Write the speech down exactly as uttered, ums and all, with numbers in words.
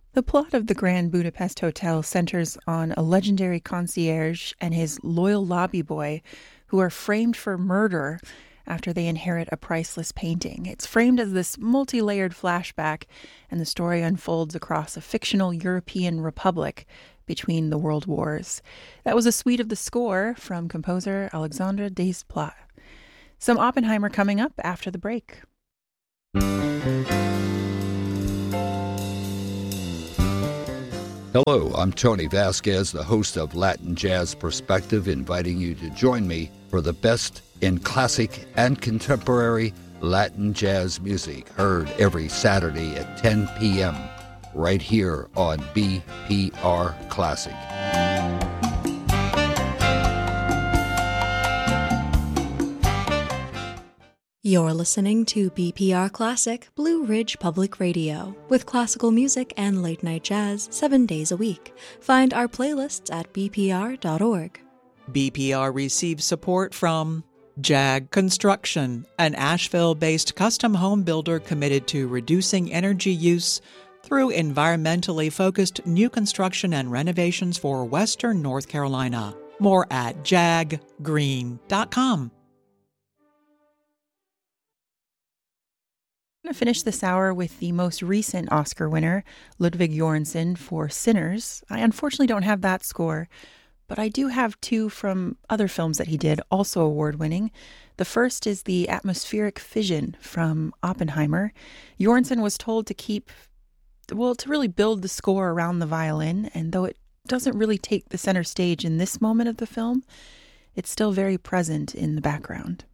The plot of the Grand Budapest Hotel centers on a legendary concierge and his loyal lobby boy who are framed for murder after they inherit a priceless painting. It's framed as this multi-layered flashback, and the story unfolds across a fictional European republic between the world wars. That was a suite of the score from composer Alexandre Desplat. Some Oppenheimer coming up after the break. Hello, I'm Tony Vasquez, the host of Latin Jazz Perspective, inviting you to join me for the best in classic and contemporary Latin jazz music, heard every Saturday at ten p.m. right here on B P R Classic. You're listening to B P R Classic, Blue Ridge Public Radio, with classical music and late-night jazz seven days a week. Find our playlists at b p r dot org. B P R receives support from Jag Construction, an Asheville-based custom home builder committed to reducing energy use through environmentally focused new construction and renovations for Western North Carolina. More at jag green dot com. I'm going to finish this hour with the most recent Oscar winner, Ludwig Göransson, for Sinners. I unfortunately don't have that score, but I do have two from other films that he did, also award-winning. The first is the atmospheric fission from Oppenheimer. Göransson was told to keep, well, to really build the score around the violin, and though it doesn't really take the center stage in this moment of the film, it's still very present in the background.